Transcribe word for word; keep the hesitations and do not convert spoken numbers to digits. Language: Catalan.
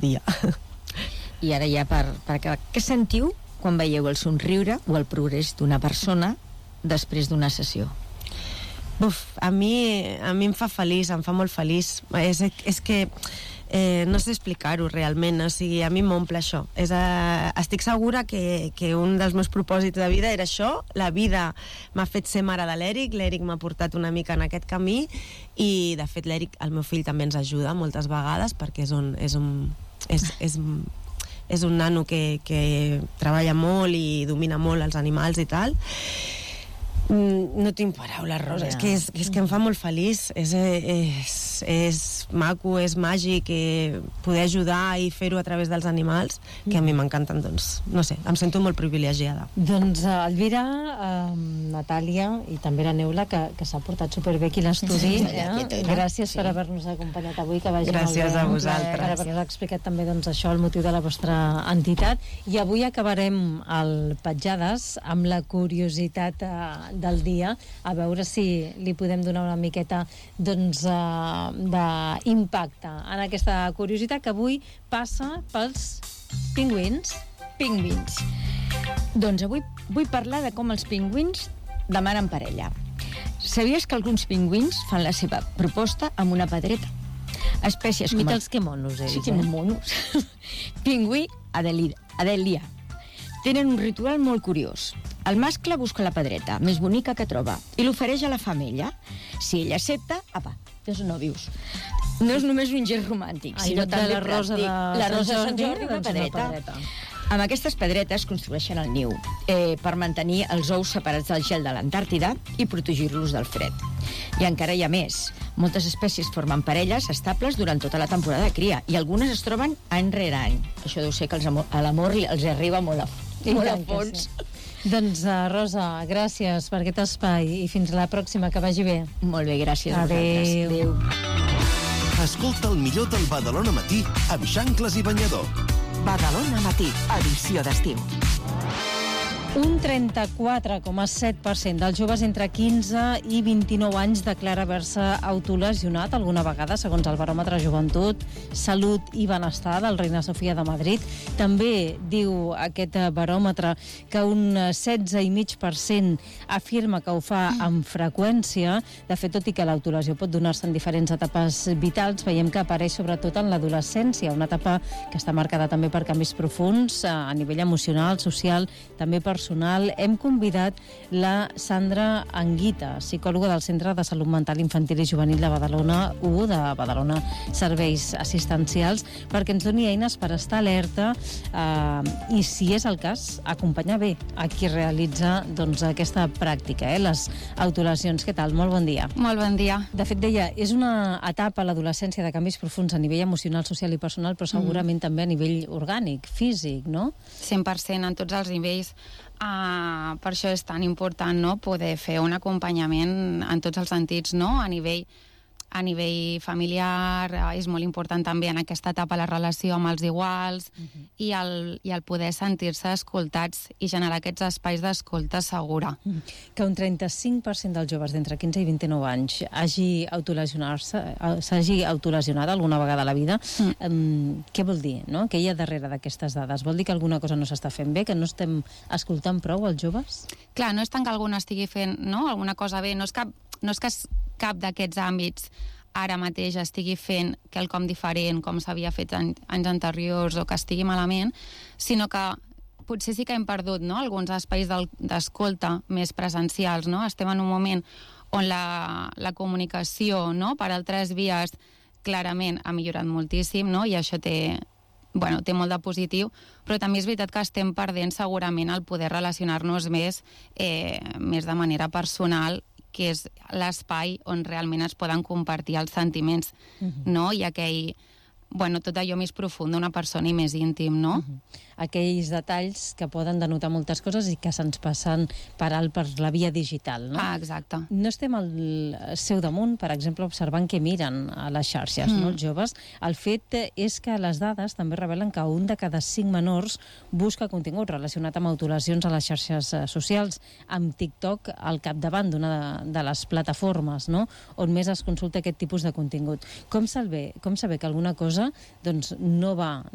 dia. I ara ja per, per acabar, què sentiu quan veieu el somriure o el progrés d'una persona després d'una sessió? Buf, a mi, a mi em fa feliç, em fa molt feliç. És, és que eh, no sé explicar-ho realment, o sigui, a mi m'omple això. És, eh, estic segura que, que un dels meus propòsits de vida era això. La vida m'ha fet ser mare de l'Eric, l'Eric m'ha portat una mica en aquest camí i, de fet, l'Eric, el meu fill, també ens ajuda moltes vegades perquè és un... És un és, és, és un nano que, que treballa molt i domina molt els animals i tal. No tinc paraules, Rosa, és que, és, és que em fa molt feliç, és, és, és maco, és màgic, eh, poder ajudar i fer-ho a través dels animals, que a mi m'encanten, doncs, no sé, em sento molt privilegiada. Doncs uh, Elvira, uh, Natàlia i també la Neula, que, que s'ha portat superbé aquí a l'estudi, eh? Gràcies sí. per haver-nos acompanyat avui, que vagi Gràcies molt bé. a vosaltres. Per haver-nos explicat també doncs, això, el motiu de la vostra entitat. I avui acabarem el Petjades amb la curiositat uh, del dia, a veure si li podem donar una miqueta doncs, uh, d'impacte en aquesta curiositat que avui passa pels pingüins. Pingüins. Doncs avui vull parlar de com els pingüins demanen parella. Sabies que alguns pingüins fan la seva proposta amb una pedreta? Espècies com... Mitals que monos, ells, sí, que eh? monos. Pingüí Adelia. Adelia. Tenen un ritual molt curiós. El mascle busca la pedreta més bonica que troba i l'ofereix a la femella. Si ella accepta, apa, ja són nòvios. No és només un gest romàntic, Ai, sinó de també la rosa de la rosa de Sant Sant Jordi, una doncs una pedreta. pedreta. Amb aquestes pedretes construeixen el niu eh, per mantenir els ous separats del gel de l'Antàrtida i protegir-los del fred. I encara hi ha més. Moltes espècies formen parelles estables durant tota la temporada de cria i algunes es troben any rere any. Això deu ser que els amor, a l'amor els arriba molt a, molt a fons. Sí. Doncs, uh, Rosa, gràcies per aquest espai i fins la pròxima, que vagi bé. Molt bé, gràcies a vosaltres. Adéu. Escolta el millor del Badalona Matí amb Xancles i Banyador. Badalona Matí, edició d'estiu. Un trenta-quatre coma set per cent dels joves entre quinze i vint-i-nou anys declara haver-se autolesionat alguna vegada, segons el baròmetre Joventut, Salut i Benestar del Reina Sofia de Madrid. També diu aquest baròmetre que un setze coma cinc per cent afirma que ho fa amb freqüència. De fet, tot i que l'autolesió pot donar-se en diferents etapes vitals, veiem que apareix sobretot en l'adolescència, una etapa que està marcada també per canvis profunds a nivell emocional, social, també personal. Hem convidat la Sandra Anguita, psicòloga del Centre de Salut Mental Infantil i Juvenil de Badalona u, de Badalona Serveis Assistencials, perquè ens doni eines per estar alerta eh, i, si és el cas, acompanyar bé a qui realitza doncs, aquesta pràctica, eh, les autolesions. Què tal? Molt bon dia. Molt bon dia. De fet, deia, és una etapa, l'adolescència, de canvis profuns a nivell emocional, social i personal, però segurament mm. també a nivell orgànic, físic, no? cent per cent en tots els nivells. Uh, per això és tan important, no?, poder fer un acompanyament en tots els sentits, no?, a nivell a nivell familiar, uh, és molt important també en aquesta etapa la relació amb els iguals uh-huh. i, el, i el poder sentir-se escoltats i generar aquests espais d'escolta segura. Uh-huh. Que un trenta-cinc per cent dels joves d'entre quinze i vint-i-nou anys hagi autolesionar-se, s'hagi autolesionat alguna vegada a la vida, uh-huh. um, què vol dir, no?, què hi ha darrere d'aquestes dades? Vol dir que alguna cosa no s'està fent bé, que no estem escoltant prou els joves? Clar, no és tant que algú no estigui fent, no?, alguna cosa bé, no és cap, no és que cap d'aquests àmbits ara mateix estigui fent quelcom diferent com s'havia fet en, anys anteriors o que estigui malament, sinó que potser sí que hem perdut, no?, alguns espais d'escolta més presencials, no? Estem en un moment on la, la comunicació, no?, per altres vies clarament ha millorat moltíssim, no?, i això té, bueno, té molt de positiu, però també és veritat que estem perdent segurament el poder relacionar-nos més, eh, més de manera personal, que és l'espai on realment es poden compartir els sentiments, uh-huh. no? I aquell, bueno, tot allò més profund d'una persona i més íntim, no? Uh-huh. Aquells detalls que poden denotar moltes coses i que se'ns passen per alt per la via digital, no? Ah, exacte. No estem al seu damunt, per exemple, observant què miren a les xarxes, mm. no, els joves. El fet és que les dades també revelen que un de cada cinc menors busca contingut relacionat amb autolesions a les xarxes socials, amb TikTok al capdavant d'una de, de les plataformes, no?, on més es consulta aquest tipus de contingut. Com saber, com saber que alguna cosa doncs, no va